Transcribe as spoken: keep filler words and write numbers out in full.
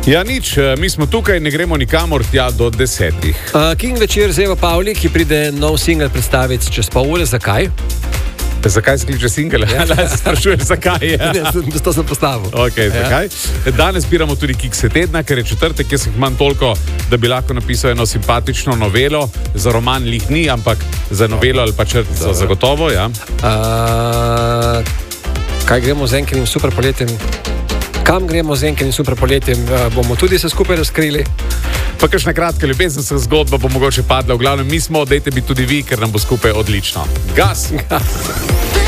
Ja, nič, mi smo tukaj, ne gremo nikamor tja do desetih. Uh, King večer z Evo Pavli, ki pride nov singel predstaviti čez pol ure. Zakaj? Zakaj se kliče singel? Ja, se sprašuješ, zakaj je. Ne, to sem postavil. Okay, zakaj? Ja. Danes zbiramo tudi kikse tedna, ker je četrtek, jaz jih imam toliko, da bi lahko napisal eno simpatično novelo. Za roman lih ni, ampak za novelo ali pa črtico zagotovo. Ja. Uh, kaj gremo z enkim super poletjem? Kam gremo z enkim super poletjem, bomo tudi se skupaj razkrili. Pa kakšna kratka ljubezenska zgodba bo mogoče padla. V glavnem mi smo, dajte biti tudi vi, ker nam bo skupaj odlično. Gas!